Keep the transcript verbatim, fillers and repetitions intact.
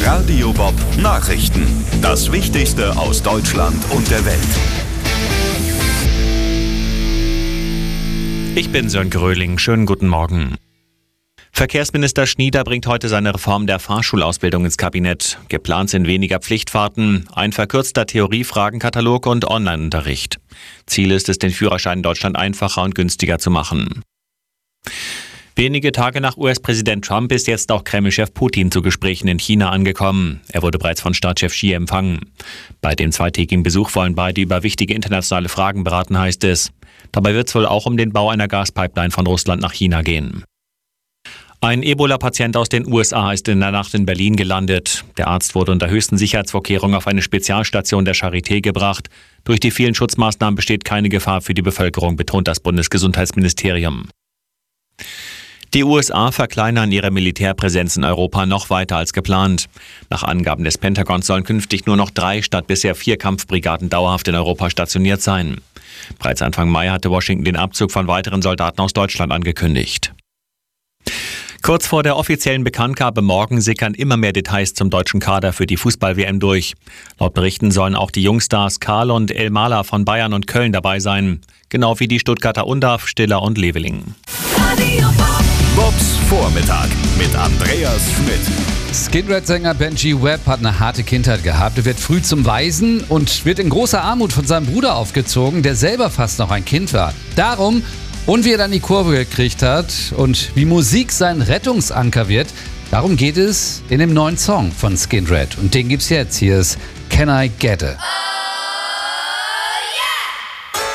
Radio Bob Nachrichten. Das Wichtigste aus Deutschland und der Welt. Ich bin Sören Gröling. Schönen guten Morgen. Verkehrsminister Schnieder bringt heute seine Reform der Fahrschulausbildung ins Kabinett. Geplant sind weniger Pflichtfahrten, ein verkürzter Theoriefragenkatalog und Online-Unterricht. Ziel ist es, den Führerschein in Deutschland einfacher und günstiger zu machen. Wenige Tage nach U S-Präsident Trump ist jetzt auch Kreml-Chef Putin zu Gesprächen in China angekommen. Er wurde bereits von Staatschef Xi empfangen. Bei dem zweitägigen Besuch wollen beide über wichtige internationale Fragen beraten, heißt es. Dabei wird es wohl auch um den Bau einer Gaspipeline von Russland nach China gehen. Ein Ebola-Patient aus den U S A ist in der Nacht in Berlin gelandet. Der Arzt wurde unter höchsten Sicherheitsvorkehrungen auf eine Spezialstation der Charité gebracht. Durch die vielen Schutzmaßnahmen besteht keine Gefahr für die Bevölkerung, betont das Bundesgesundheitsministerium. Die U S A verkleinern ihre Militärpräsenz in Europa noch weiter als geplant. Nach Angaben des Pentagons sollen künftig nur noch drei statt bisher vier Kampfbrigaden dauerhaft in Europa stationiert sein. Bereits Anfang Mai hatte Washington den Abzug von weiteren Soldaten aus Deutschland angekündigt. Kurz vor der offiziellen Bekanntgabe morgen sickern immer mehr Details zum deutschen Kader für die Fußball-W M durch. Laut Berichten sollen auch die Jungstars Karl und Elmalah von Bayern und Köln dabei sein. Genau wie die Stuttgarter Undav, Stiller und Leveling. Bobs Vormittag mit Andreas Schmidt. Skid-Red-Sänger Benji Webb hat eine harte Kindheit gehabt. Er wird früh zum Waisen und wird in großer Armut von seinem Bruder aufgezogen, der selber fast noch ein Kind war. Darum und wie er dann die Kurve gekriegt hat und wie Musik sein Rettungsanker wird, darum geht es in dem neuen Song von Skid-Red. Und den gibt's jetzt. Hier ist Can I Get It?